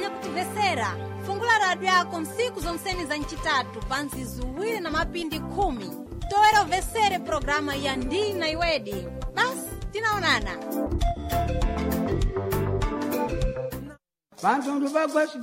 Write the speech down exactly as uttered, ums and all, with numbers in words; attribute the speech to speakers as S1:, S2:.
S1: kutivesera. Fungula radio yako msiku zonseni za nchitatu pansi zuwiri na mapindi kumi. Toero vesere programa ya Ndi na Iwedi. Basi, tinaonana.
S2: Bantu ndubagwa